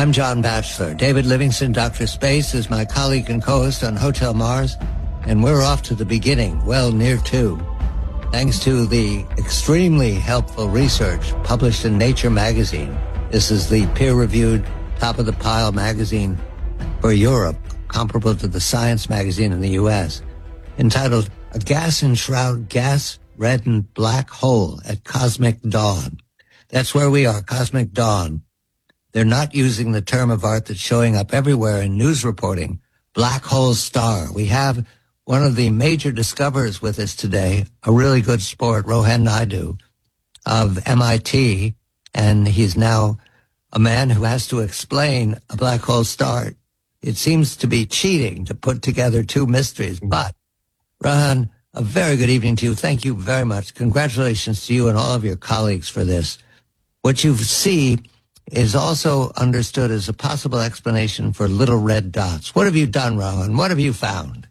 I'm John Batchelor. David Livingston, Dr. Space, is my colleague and co-host on Hotel Mars, and we're off to the beginning, well, near to. Thanks to the extremely helpful research published in Nature magazine. This is the peer-reviewed, top-of-the-pile magazine for Europe, comparable to the Science magazine in the U.S., entitled A Gas-Enshrouded, Gas-Reddened Black Hole at Cosmic Dawn. That's where we are, Cosmic Dawn. They're not using the term of art that's showing up everywhere in news reporting, black hole star. We have one of the major discoverers with us today, a really good sport, Rohan Naidu of MIT, and he's now a man who has to explain a black hole star. It seems to be cheating to put together two mysteries, but Rohan, a very good evening to you. Thank you very much. Congratulations to you and all of your colleagues for this. What you see is also understood as a possible explanation for little red dots. What have you done, Rohan? What have you found?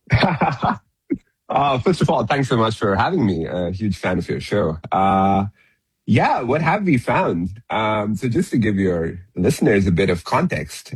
First of all, thanks so much for having me. A huge fan of your show. What have we found? So just to give your listeners a bit of context,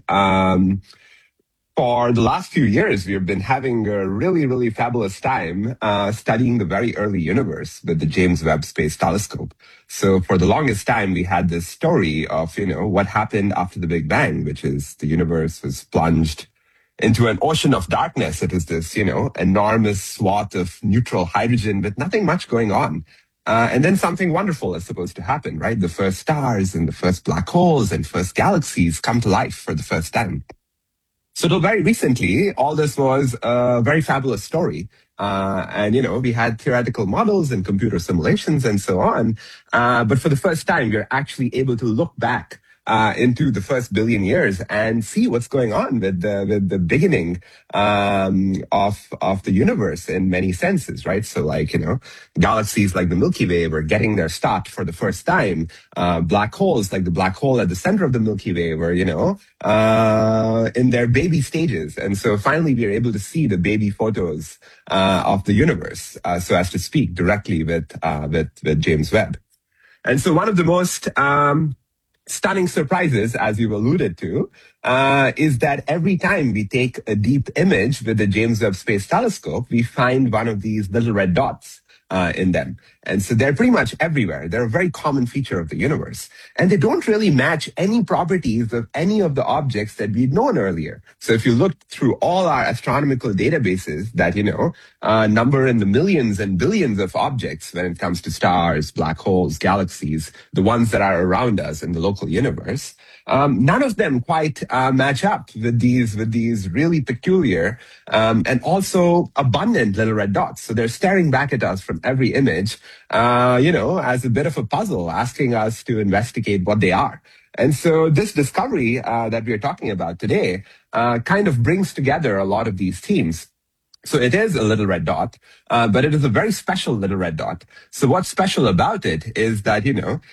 for the last few years, we've been having a really, really fabulous time studying the very early universe with the James Webb Space Telescope. So for the longest time, we had this story of, what happened after the Big Bang, which is the universe was plunged into an ocean of darkness. It is this, enormous swath of neutral hydrogen with nothing much going on. And then something wonderful is supposed to happen, right? The first stars and the first black holes and first galaxies come to life for the first time. So till very recently, all this was a very fabulous story. We had theoretical models and computer simulations and so on. But for the first time, we're actually able to look back into the first billion years and see what's going on with the beginning of the universe in many senses, right? So galaxies like the Milky Way were getting their start for the first time. Black holes like the black hole at the center of the Milky Way were, in their baby stages. And so finally we are able to see the baby photos of the universe, so as to speak directly with James Webb. And so one of the most stunning surprises, as you've alluded to, is that every time we take a deep image with the James Webb Space Telescope, we find one of these little red dots in them. And so they're pretty much everywhere. They're a very common feature of the universe. And they don't really match any properties of any of the objects that we'd known earlier. So if you looked through all our astronomical databases that, number in the millions and billions of objects when it comes to stars, black holes, galaxies, the ones that are around us in the local universe, none of them quite match up with these really peculiar and also abundant little red dots. So they're staring back at us from every image, as a bit of a puzzle, asking us to investigate what they are. And so this discovery that we're talking about today kind of brings together a lot of these themes. So it is a little red dot, but it is a very special little red dot. So what's special about it is that,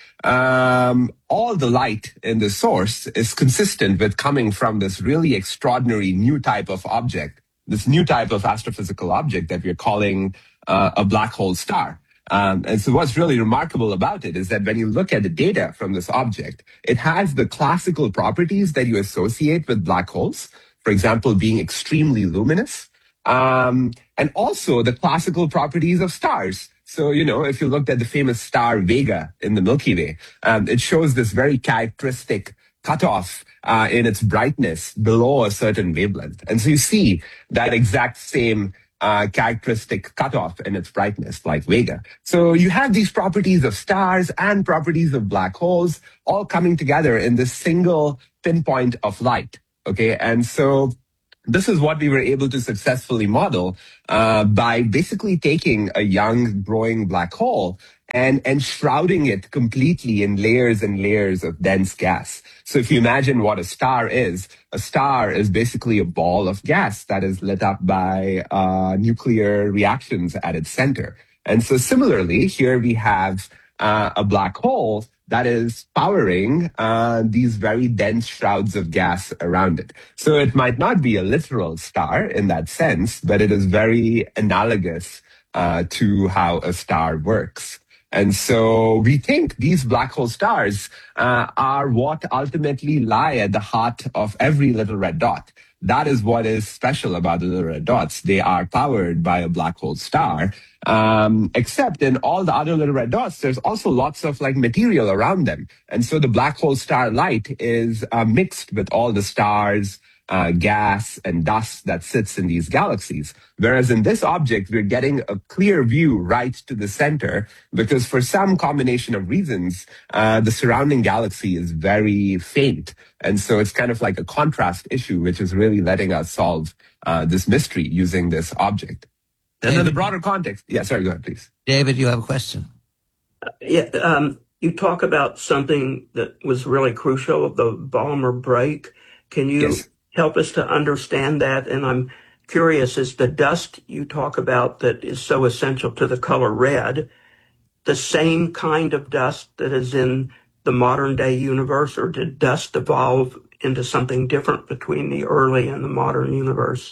all the light in the source is consistent with coming from this really extraordinary new type of object, this new type of astrophysical object that we're calling a black hole star. And so what's really remarkable about it is that when you look at the data from this object, it has the classical properties that you associate with black holes, for example, being extremely luminous. And also the classical properties of stars. So, if you looked at the famous star Vega in the Milky Way, it shows this very characteristic cutoff in its brightness below a certain wavelength. And so you see that exact same characteristic cutoff in its brightness like Vega. So you have these properties of stars and properties of black holes all coming together in this single pinpoint of light. Okay. And so this is what we were able to successfully model by basically taking a young growing black hole and enshrouding it completely in layers and layers of dense gas. So if you imagine what a star is basically a ball of gas that is lit up by nuclear reactions at its center. And so similarly, here we have a black hole that is powering these very dense shrouds of gas around it. So it might not be a literal star in that sense, but it is very analogous to how a star works. And so we think these black hole stars are what ultimately lie at the heart of every little red dot. That is what is special about the little red dots. They are powered by a black hole star. Except in all the other little red dots, there's also lots of like material around them. And so the black hole star light is mixed with all the stars, gas and dust that sits in these galaxies. Whereas in this object, we're getting a clear view right to the center because for some combination of reasons, the surrounding galaxy is very faint. And so it's kind of like a contrast issue, which is really letting us solve this mystery using this object. And then the broader context. Yeah, sorry, go ahead, please. David, you have a question. You talk about something that was really crucial, the Balmer break. Can you help us to understand that? And I'm curious, is the dust you talk about that is so essential to the color red the same kind of dust that is in the modern day universe, or did dust evolve into something different between the early and the modern universe?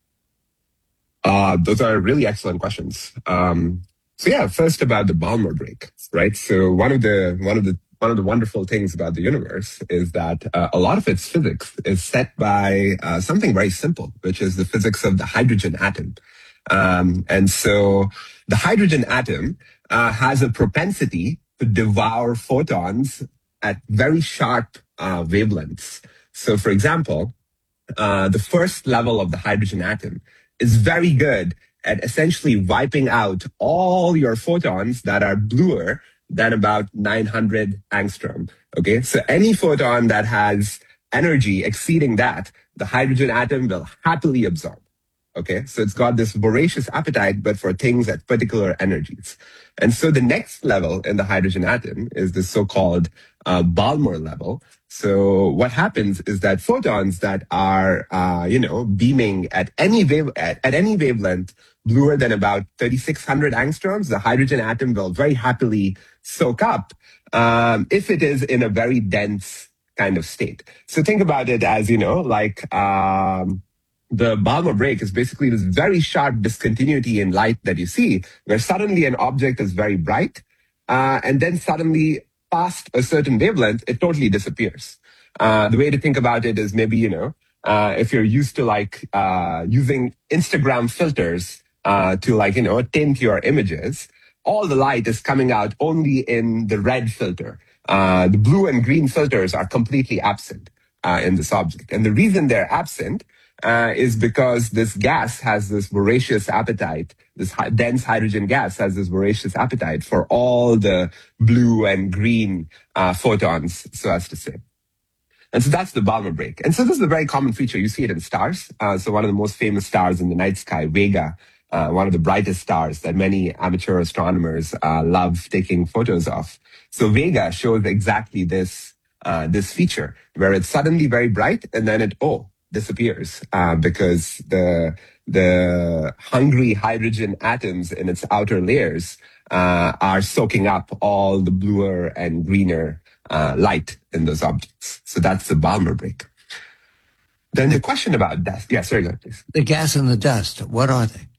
Those are really excellent questions. First about the Balmer break, right? So one of the wonderful things about the universe is that a lot of its physics is set by something very simple, which is the physics of the hydrogen atom. And so the hydrogen atom has a propensity to devour photons at very sharp wavelengths. So, for example, the first level of the hydrogen atom is very good at essentially wiping out all your photons that are bluer than about 900 angstrom. Okay, so any photon that has energy exceeding that, the hydrogen atom will happily absorb. Okay, so it's got this voracious appetite, but for things at particular energies. And so the next level in the hydrogen atom is the so-called Balmer level. So what happens is that photons that are, beaming at any wavelength bluer than about 3,600 angstroms, the hydrogen atom will very happily soak up if it is in a very dense kind of state. So think about it as, the Balmer break is basically this very sharp discontinuity in light that you see, where suddenly an object is very bright, and then suddenly past a certain wavelength, it totally disappears. The way to think about it is maybe, if you're used to using Instagram filters to tint your images, all the light is coming out only in the red filter. The blue and green filters are completely absent in this object. And the reason they're absent is because this gas has this voracious appetite. This dense hydrogen gas has this voracious appetite for all the blue and green photons, so as to say. And so that's the Balmer break. And so this is a very common feature. You see it in stars. So one of the most famous stars in the night sky, Vega, one of the brightest stars that many amateur astronomers love taking photos of. So Vega shows exactly this feature where it's suddenly very bright and then it disappears because the hungry hydrogen atoms in its outer layers are soaking up all the bluer and greener light in those objects. So that's the Balmer break. Then the question about dust. Yeah, sorry, go ahead, please. The gas and the dust, what are they?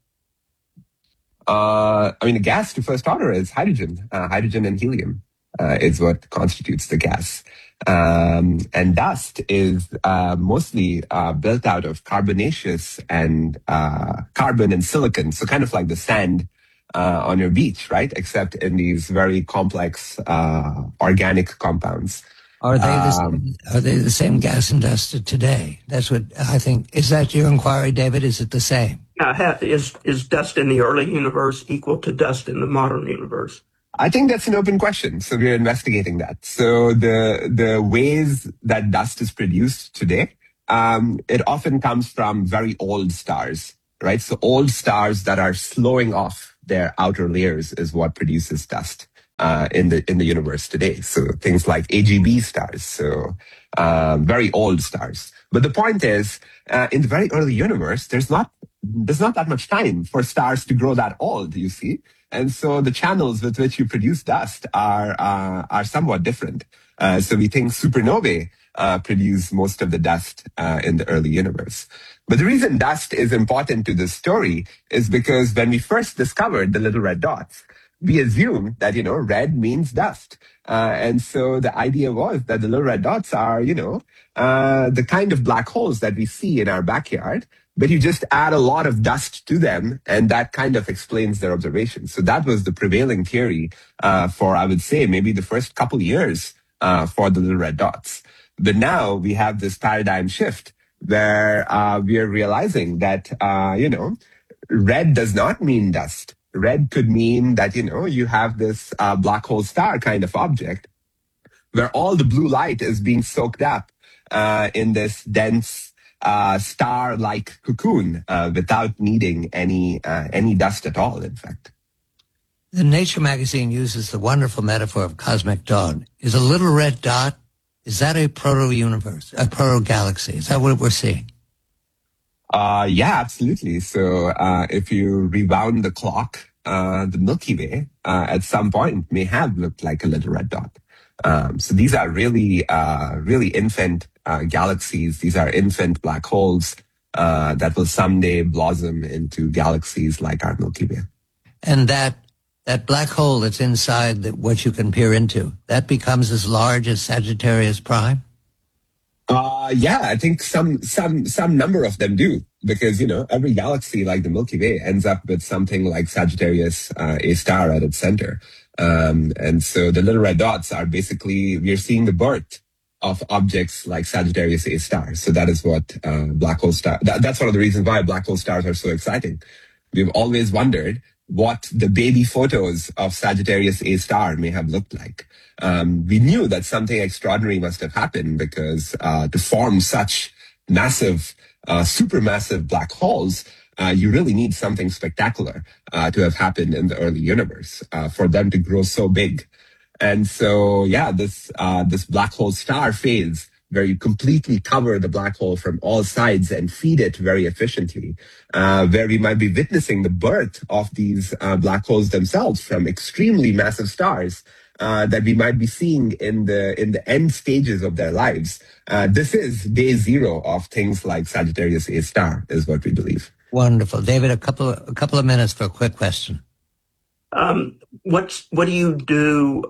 The gas to first order is hydrogen. Hydrogen and helium is what constitutes the gas. And dust is mostly built out of carbonaceous and carbon and silicon. So kind of like the sand on your beach, right? Except in these very complex organic compounds. Are they the same gas and dust today? That's what I think. Is that your inquiry, David? Is it the same? Is dust in the early universe equal to dust in the modern universe? I think that's an open question. So we're investigating that. So the ways that dust is produced today, it often comes from very old stars, right? So old stars that are slowing off their outer layers is what produces dust in the universe today. So things like AGB stars, so very old stars. But the point is, in the very early universe, there's not that much time for stars to grow that old, you see. And so the channels with which you produce dust are somewhat different. So we think supernovae produce most of the dust in the early universe. But the reason dust is important to this story is because when we first discovered the little red dots, we assumed that, red means dust. And so the idea was that the little red dots are, the kind of black holes that we see in our backyard, but you just add a lot of dust to them, and that kind of explains their observations. So that was the prevailing theory for, I would say, maybe the first couple years for the little red dots. But now we have this paradigm shift where we are realizing that, red does not mean dust. Red could mean that, you have this black hole star kind of object where all the blue light is being soaked up in this dense star-like cocoon without needing any dust at all, in fact. The Nature magazine uses the wonderful metaphor of cosmic dawn. Is a little red dot, is that a proto-universe, a proto-galaxy? Is that what we're seeing? Yeah, absolutely. So if you rewound the clock, the Milky Way at some point may have looked like a little red dot. So these are really infant galaxies. These are infant black holes that will someday blossom into galaxies like our Milky Way. And that black hole that's inside what you can peer into, that becomes as large as Sagittarius Prime? Yeah, I think some number of them do, because, every galaxy like the Milky Way ends up with something like Sagittarius A star at its center. And so the little red dots are basically, we're seeing the birth of objects like Sagittarius A star. So that is what black hole star, that's one of the reasons why black hole stars are so exciting. We've always wondered what the baby photos of Sagittarius A star may have looked like. We knew that something extraordinary must have happened, because to form such massive, supermassive black holes, you really need something spectacular to have happened in the early universe for them to grow so big. And so, yeah, this black hole star phase, where you completely cover the black hole from all sides and feed it very efficiently, where we might be witnessing the birth of these black holes themselves from extremely massive stars that we might be seeing in the end stages of their lives. This is day zero of things like Sagittarius A star, is what we believe. Wonderful. David, a couple of minutes for a quick question. What do you do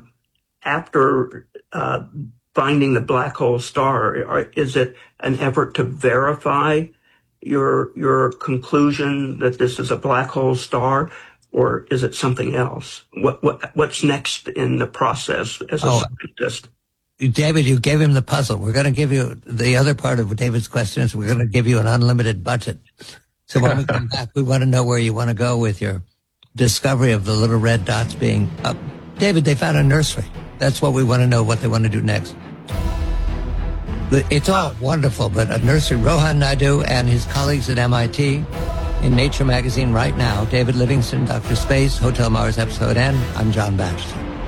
after finding the black hole star? Is it an effort to verify your conclusion that this is a black hole star, or is it something else? What's next in the process as a scientist? David, you gave him the puzzle. We're going to give you the other part of David's question is we're going to give you an unlimited budget. So when we come back, we want to know where you want to go with your discovery of the little red dots being up. David, they found a nursery. That's what we want to know, what they want to do next. It's all wonderful, but a nursery, Rohan Naidu and his colleagues at MIT in Nature magazine right now, David Livingston, Dr. Space, Hotel Mars Episode N. I'm John Batchelor.